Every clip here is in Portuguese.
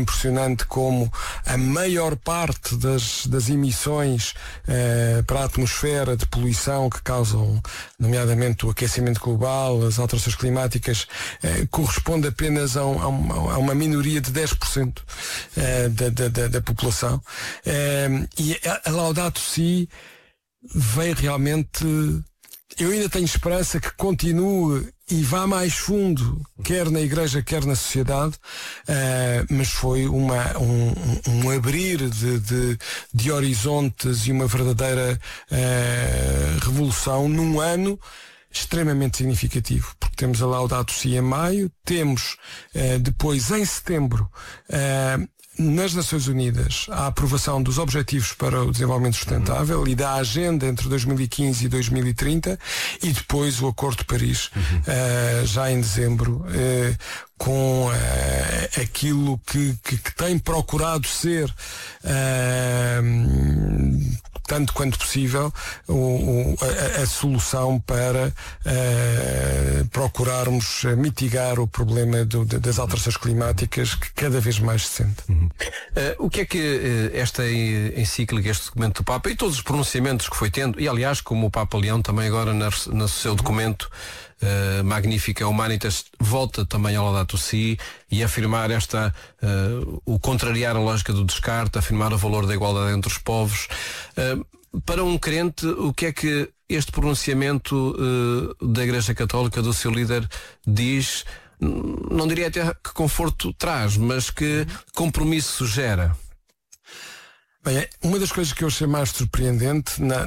impressionante como a maior parte das emissões para a atmosfera de poluição que causam, nomeadamente o aquecimento global, as alterações climáticas, corresponde apenas a uma minoria de 10% da população. E a Laudato Si vem realmente... Eu ainda tenho esperança que continue e vá mais fundo, quer na Igreja, quer na sociedade, mas foi um abrir de horizontes e uma verdadeira revolução num ano extremamente significativo, porque temos a Laudato Si em maio, temos depois em setembro nas Nações Unidas a aprovação dos Objetivos para o Desenvolvimento Sustentável e da agenda entre 2015 e 2030 e depois o Acordo de Paris já em dezembro, com aquilo que tem procurado ser tanto quanto possível a solução para procurarmos mitigar o problema das alterações climáticas que cada vez mais se sente. O que é que esta encíclica, este documento do Papa e todos os pronunciamentos que foi tendo, e aliás como o Papa Leão também agora no seu documento Magnifica Humanitas volta também ao Laudato Si e afirmar o contrariar a lógica do descarte, afirmar o valor da igualdade entre os povos. Para um crente, o que é que este pronunciamento da Igreja Católica, do seu líder, diz? Não diria até que conforto traz, mas que compromisso gera? Bem, uma das coisas que eu achei mais surpreendente na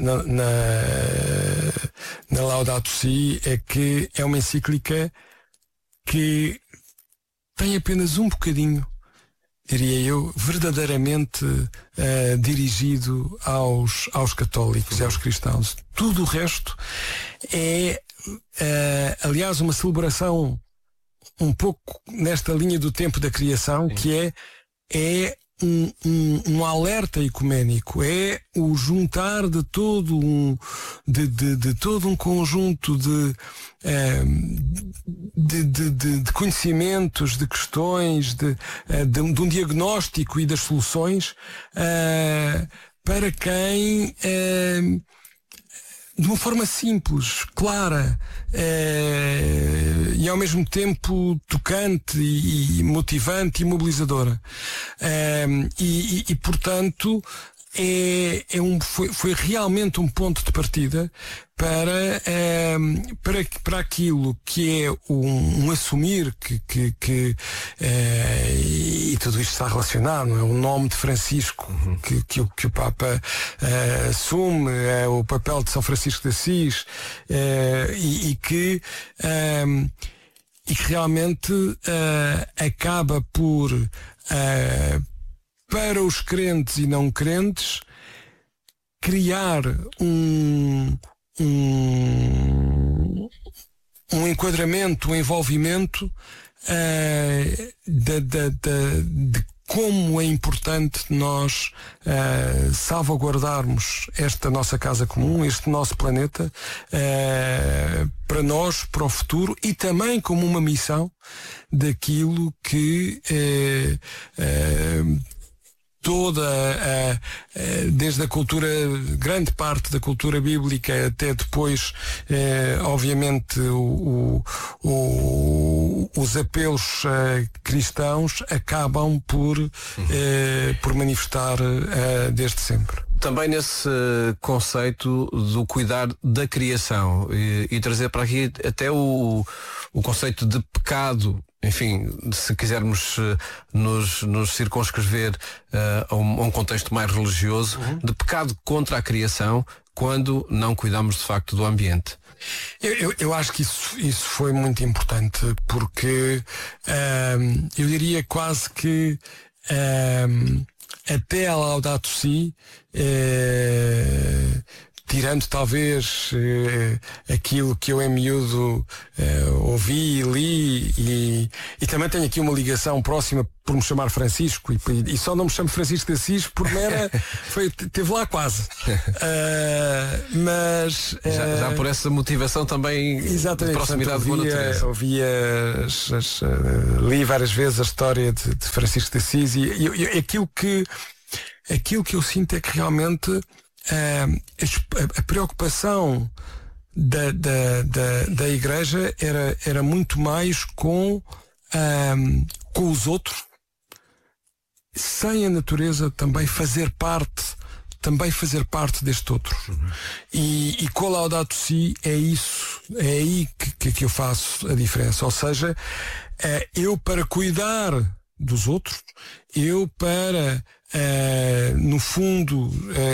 Laudato Si é que é uma encíclica que tem apenas um bocadinho, diria eu, verdadeiramente dirigido aos católicos e aos cristãos. Tudo o resto é, aliás, uma celebração um pouco nesta linha do tempo da criação, que é um alerta ecuménico, é o juntar de todo um conjunto de conhecimentos, de questões, de um diagnóstico e das soluções para quem de uma forma simples, clara e ao mesmo tempo tocante e motivante e mobilizadora. Portanto, foi realmente um ponto de partida para aquilo que é um assumir que e tudo isto está relacionado, não é? O nome de Francisco que o Papa assume, o papel de São Francisco de Assis, e que realmente acaba por para os crentes e não crentes criar um enquadramento, um envolvimento de como é importante nós salvaguardarmos esta nossa casa comum, este nosso planeta, para nós, para o futuro, e também como uma missão daquilo que desde a cultura, grande parte da cultura bíblica até depois, obviamente, os apelos cristãos acabam por manifestar desde sempre. Também nesse conceito do cuidar da criação e trazer para aqui até o conceito de pecado. Enfim, se quisermos nos circunscrever a um contexto mais religioso, de pecado contra a criação, quando não cuidamos de facto do ambiente. Eu acho que isso foi muito importante, porque eu diria quase que até a Laudato Si tirando talvez aquilo que eu em miúdo ouvi, li e também tenho aqui uma ligação próxima por me chamar Francisco e só não me chamo Francisco de Assis porque teve lá quase. Mas já por essa motivação também de proximidade com a natureza. Li várias vezes a história de Francisco de Assis e aquilo que eu sinto é que realmente a preocupação da Igreja era muito mais com os outros, sem a natureza também fazer parte deste outro. E com a Laudato Si é aí que eu faço a diferença. Ou seja, eu para cuidar dos outros, eu para no fundo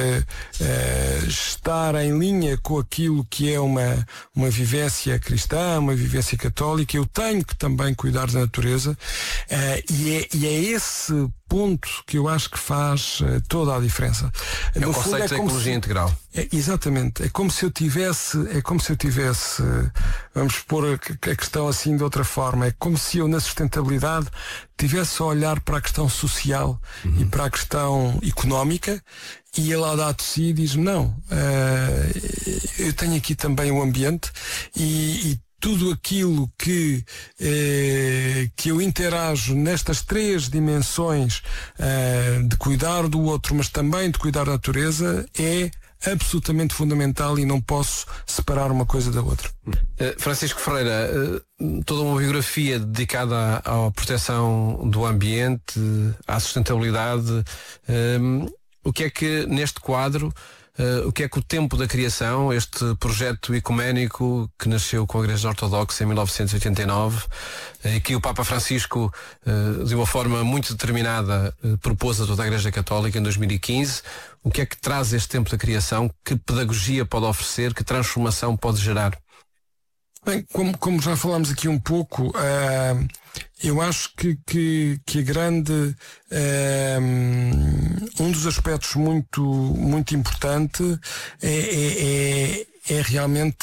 estar em linha com aquilo que é uma vivência cristã, uma vivência católica, eu tenho que também cuidar da natureza, e é esse ponto que eu acho que faz toda a diferença. É o conceito de ecologia integral. Exatamente. É como se eu tivesse, vamos pôr a questão assim de outra forma, é como se eu na sustentabilidade tivesse a olhar para a questão social e para a questão económica, e a Laudato Si diz-me não, eu tenho aqui também o ambiente e tudo aquilo que eu interajo nestas três dimensões de cuidar do outro, mas também de cuidar da natureza, é absolutamente fundamental e não posso separar uma coisa da outra. Francisco Ferreira, toda uma biografia dedicada à proteção do ambiente, à sustentabilidade. O que é que neste quadro, o que é que o Tempo da Criação, este projeto ecuménico que nasceu com a Igreja Ortodoxa em 1989 e que o Papa Francisco de uma forma muito determinada propôs a toda a Igreja Católica em 2015, o que é que traz este Tempo da Criação? Que pedagogia pode oferecer? Que transformação pode gerar? Bem, como já falámos aqui um pouco, eu acho que a grande um dos aspectos muito importante é realmente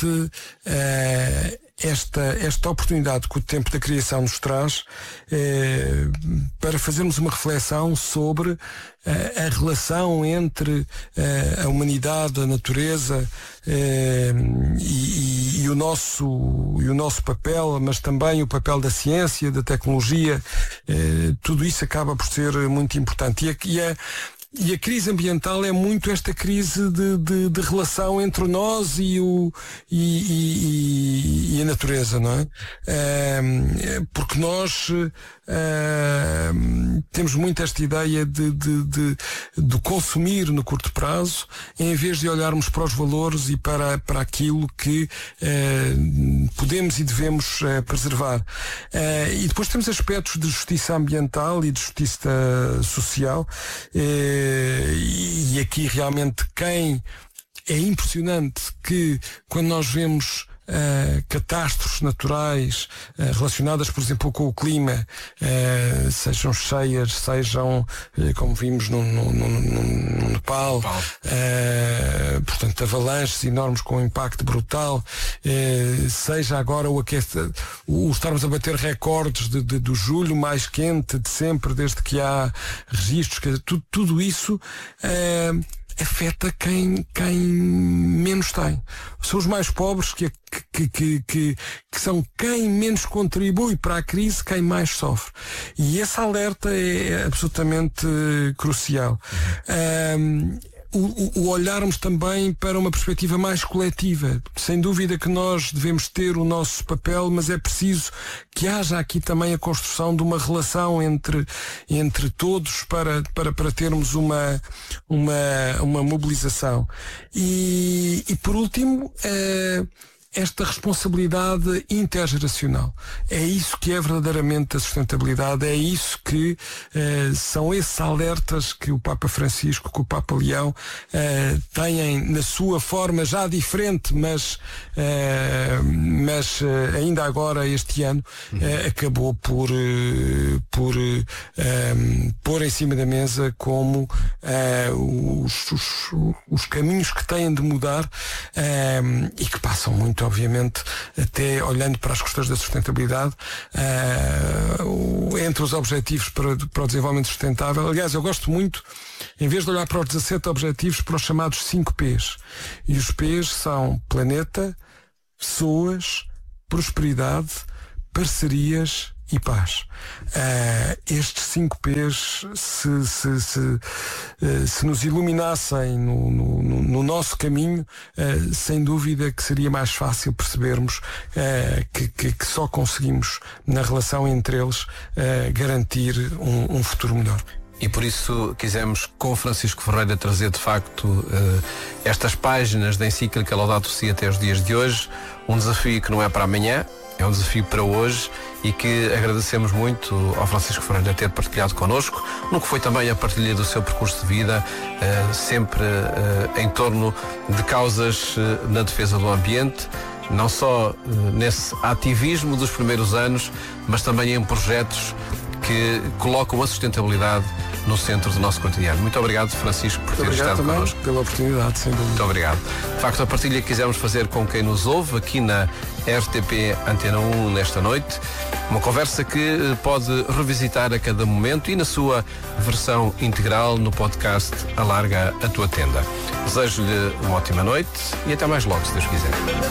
esta oportunidade que o Tempo da Criação nos traz para fazermos uma reflexão sobre a relação entre a humanidade, a natureza e o nosso papel, mas também o papel da ciência, da tecnologia. Tudo isso acaba por ser muito importante. E a crise ambiental é muito esta crise de relação entre nós e a natureza, não é? Porque nós temos muito esta ideia de consumir no curto prazo, em vez de olharmos para os valores e para aquilo que podemos e devemos preservar. E depois temos aspectos de justiça ambiental e de justiça social, e aqui realmente é impressionante que quando nós vemos catástrofes naturais relacionadas, por exemplo, com o clima, sejam cheias, sejam, como vimos no Nepal, portanto, avalanches enormes com um impacto brutal, seja agora o estarmos a bater recordes do julho mais quente de sempre, desde que há registros, tudo isso afeta quem menos tem. São os mais pobres que são quem menos contribui para a crise, quem mais sofre. E esse alerta é absolutamente crucial. O olharmos também para uma perspectiva mais coletiva. Sem dúvida que nós devemos ter o nosso papel, mas é preciso que haja aqui também a construção de uma relação entre todos para termos uma mobilização. E por último, esta responsabilidade intergeracional. É isso que é verdadeiramente a sustentabilidade, é isso que são esses alertas que o Papa Francisco, que o Papa Leão têm na sua forma já diferente, mas ainda agora este ano acabou por pôr em cima da mesa como os caminhos que têm de mudar e que passam muito, obviamente, até olhando para as questões da sustentabilidade, entre os objetivos para o desenvolvimento sustentável. Aliás, eu gosto muito, em vez de olhar para os 17 objetivos, para os chamados 5 Ps. E os Ps são planeta, pessoas, prosperidade, parcerias e paz. Estes 5 Ps, se nos iluminassem no nosso caminho, sem dúvida que seria mais fácil percebermos que só conseguimos, na relação entre eles, garantir um futuro melhor. E por isso quisemos, com Francisco Ferreira, trazer de facto estas páginas da encíclica Laudato Si até os dias de hoje, um desafio que não é para amanhã, é um desafio para hoje, e que agradecemos muito ao Francisco Ferreira ter partilhado connosco, no que foi também a partilha do seu percurso de vida, sempre em torno de causas na defesa do ambiente, não só nesse ativismo dos primeiros anos, mas também em projetos que colocam a sustentabilidade no centro do nosso cotidiano. Muito obrigado, Francisco, por ter estado connosco. Pela oportunidade, sem dúvida. Muito obrigado. De facto, a partilha que quisemos fazer com quem nos ouve aqui na RTP Antena 1 nesta noite. Uma conversa que pode revisitar a cada momento e na sua versão integral no podcast Alarga a Tua Tenda. Desejo-lhe uma ótima noite e até mais logo, se Deus quiser.